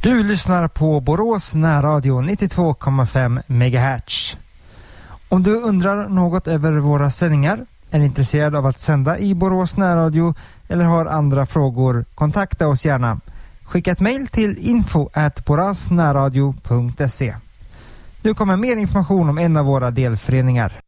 Du lyssnar på Borås närradio 92,5 MHz. Om du undrar något över våra sändningar, är intresserad av att sända i Borås närradio eller har andra frågor, kontakta oss gärna. Skicka ett mejl till info@borasnärradio.se. Nu kommer mer information om en av våra delföreningar.